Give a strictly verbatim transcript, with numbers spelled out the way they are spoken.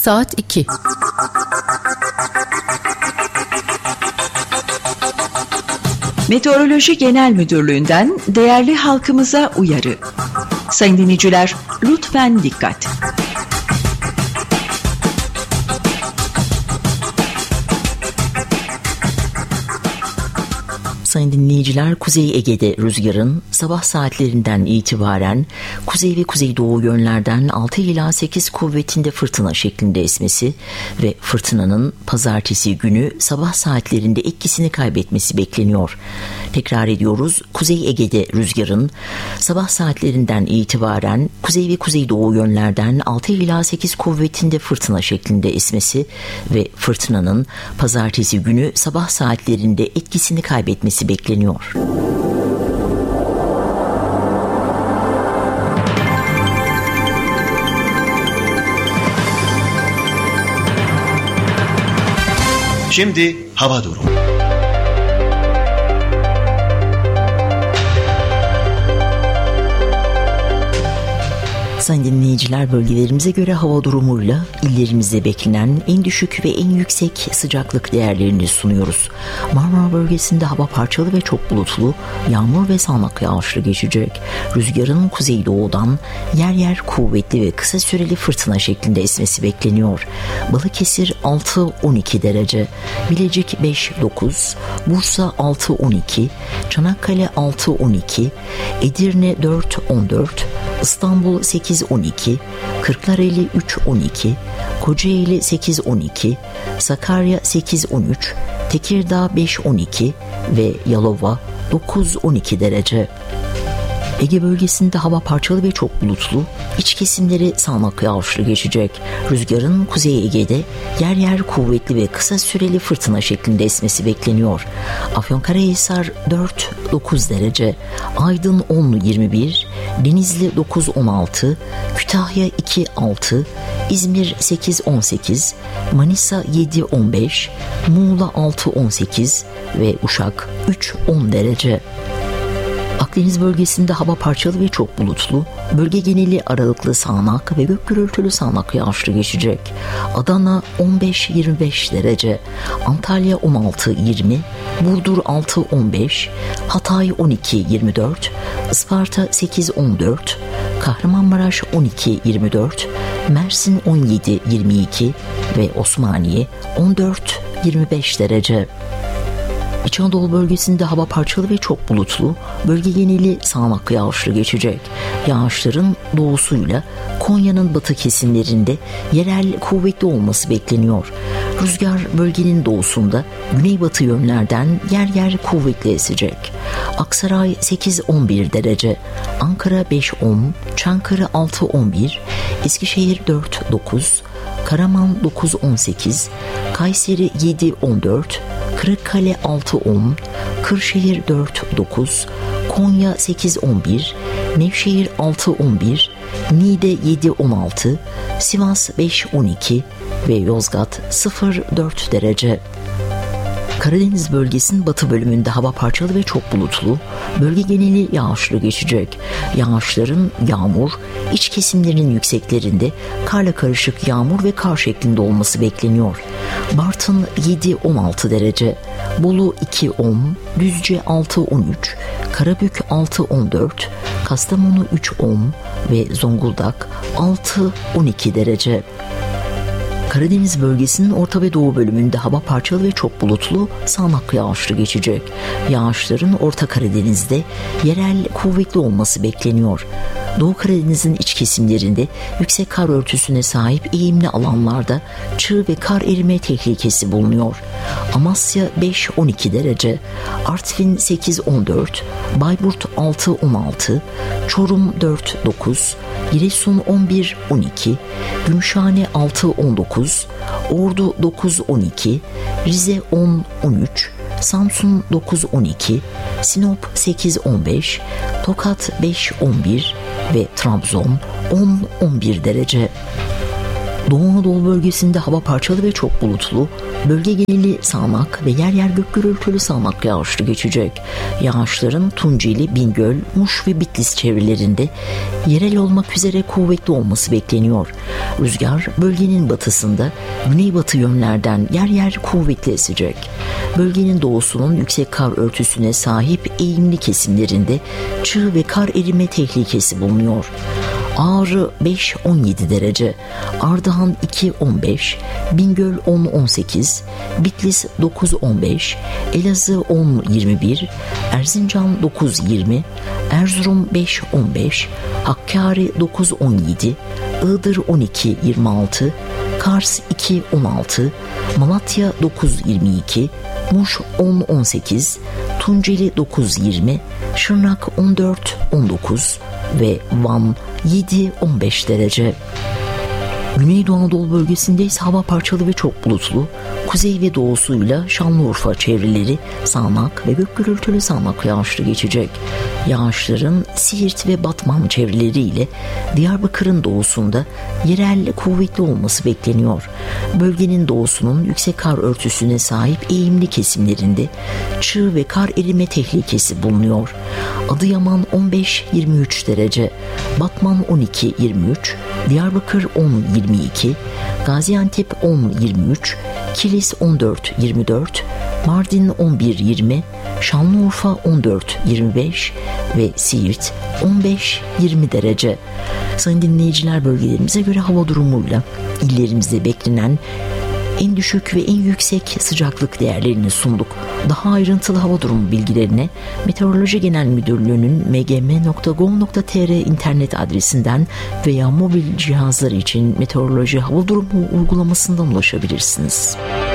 saat iki. Meteoroloji Genel Müdürlüğü'nden değerli halkımıza uyarı. Sayın dinleyiciler, lütfen dikkat. Sayın dinleyiciler, Kuzey Ege'de rüzgarın sabah saatlerinden itibaren kuzey ve kuzeydoğu yönlerden altı ila sekiz kuvvetinde fırtına şeklinde esmesi ve fırtınanın pazartesi günü sabah saatlerinde etkisini kaybetmesi bekleniyor. Tekrar ediyoruz, Kuzey Ege'de rüzgarın sabah saatlerinden itibaren kuzey ve kuzeydoğu yönlerden altı ila sekiz kuvvetinde fırtına şeklinde esmesi ve fırtınanın pazartesi günü sabah saatlerinde etkisini kaybetmesi bekleniyor. Şimdi hava durumu. Sayın dinleyiciler, bölgelerimize göre hava durumuyla illerimizde beklenen en düşük ve en yüksek sıcaklık değerlerini sunuyoruz. Marmara bölgesinde hava parçalı ve çok bulutlu, yağmur ve sağanak yağışlı geçecek. Rüzgarın kuzeydoğudan yer yer kuvvetli ve kısa süreli fırtına şeklinde esmesi bekleniyor. Balıkesir altı on iki derece, Bilecik beş dokuz, Bursa altı on iki, Çanakkale altı on iki, Edirne dört on dört, İstanbul sekiz on iki, Kırklareli üç on iki, Kocaeli sekiz on iki, Sakarya sekiz on üç, Tekirdağ beş on iki ve Yalova dokuz on iki derece. Ege bölgesinde hava parçalı ve çok bulutlu, iç kesimleri sağanak yağışlı geçecek. Rüzgarın Kuzey Ege'de yer yer kuvvetli ve kısa süreli fırtına şeklinde esmesi bekleniyor. Afyonkarahisar dört dokuz derece, Aydın on yirmi bir, Denizli dokuz on altı, Kütahya iki altı, İzmir sekiz on sekiz, Manisa yedi on beş, Muğla altı on sekiz ve Uşak üç on derece. Akdeniz bölgesinde hava parçalı ve çok bulutlu, bölge geneli aralıklı sağanak ve gök gürültülü sağanak yağışlı geçecek. Adana on beş yirmi beş derece, Antalya on altı yirmi, Burdur altı on beş, Hatay on iki yirmi dört, Isparta sekiz on dört, Kahramanmaraş on iki yirmi dört, Mersin on yedi yirmi iki ve Osmaniye on dört yirmi beş derece. İç Anadolu bölgesinde hava parçalı ve çok bulutlu, bölge geneli sağanak yağışlı geçecek. Yağışların doğusuyla Konya'nın batı kesimlerinde yerel kuvvetli olması bekleniyor. Rüzgar bölgenin doğusunda güneybatı yönlerden yer yer kuvvetli esecek. Aksaray sekiz on bir derece, Ankara beş on, Çankırı altı on bir, Eskişehir dört dokuz, Karaman dokuz on sekiz, Kayseri yedi on dört, Kırıkkale altı on, Kırşehir dört dokuz, Konya sekiz on bir, Nevşehir altı on bir, Niğde yedi on altı, Sivas beş on iki ve Yozgat sıfır dört derece. Karadeniz bölgesinin batı bölümünde hava parçalı ve çok bulutlu, bölge geneli yağışlı geçecek. Yağışların yağmur, iç kesimlerinin yükseklerinde karla karışık yağmur ve kar şeklinde olması bekleniyor. Bartın yedi on altı derece, Bolu iki on, Düzce altı on üç, Karabük altı on dört, Kastamonu üç on ve Zonguldak altı on iki derece. Karadeniz bölgesinin orta ve doğu bölümünde hava parçalı ve çok bulutlu, sağanak yağışlı geçecek. Yağışların Orta Karadeniz'de yerel kuvvetli olması bekleniyor. Doğu Karadeniz'in iç kesimlerinde yüksek kar örtüsüne sahip eğimli alanlarda çığ ve kar erime tehlikesi bulunuyor. Amasya beş on iki derece, Artvin sekiz on dört, Bayburt altı on altı, Çorum dört dokuz, Giresun on bir on iki, Gümüşhane altı on dokuz, Ordu dokuz on iki, Rize on on üç, Samsun dokuz on iki, Sinop sekiz on beş, Tokat beş on bir ve Trabzon on on bir derece. Doğu Anadolu bölgesinde hava parçalı ve çok bulutlu, bölge geneli sağanak ve yer yer gök gürültülü sağanak yağışlı geçecek. Yağışların Tunceli, Bingöl, Muş ve Bitlis çevrelerinde yerel olmak üzere kuvvetli olması bekleniyor. Rüzgar bölgenin batısında güneybatı yönlerden yer yer kuvvetli esecek. Bölgenin doğusunun yüksek kar örtüsüne sahip eğimli kesimlerinde çığ ve kar erime tehlikesi bulunuyor. Ağrı beş on yedi derece, Ardahan iki on beş, Bingöl on on sekiz, Bitlis dokuz on beş, Elazığ on yirmi bir, Erzincan dokuz yirmi, Erzurum beş on beş, Hakkari dokuz on yedi, Iğdır on iki yirmi altı, Kars iki on altı, Malatya dokuz yirmi iki, Muş on on sekiz, Tunceli dokuz yirmi, Şırnak on dört on dokuz ve Van yedi on beş derece. Güneydoğu Anadolu bölgesinde ise hava parçalı ve çok bulutlu, kuzey ve doğusuyla Şanlıurfa çevreleri sağanak ve gök gürültülü sağanak yağışlı geçecek. Yağışların Siirt ve Batman çevreleriyle Diyarbakır'ın doğusunda yerel kuvvetli olması bekleniyor. Bölgenin doğusunun yüksek kar örtüsüne sahip eğimli kesimlerinde çığ ve kar erime tehlikesi bulunuyor. Adıyaman on beş yirmi üç derece, Batman on iki yirmi üç, Diyarbakır on yirmi iki, Gaziantep on yirmi üç, Kilis on dört yirmi dört, Mardin on bir yirmi, Şanlıurfa on dört yirmi beş ve Siirt on beş yirmi derece. Sayın dinleyiciler, bölgelerimize göre hava durumuyla illerimizde beklenen en düşük ve en yüksek sıcaklık değerlerini sunduk. Daha ayrıntılı hava durumu bilgilerine Meteoroloji Genel Müdürlüğü'nün m g m nokta gov nokta t r internet adresinden veya mobil cihazlar için meteoroloji hava durumu uygulamasından ulaşabilirsiniz.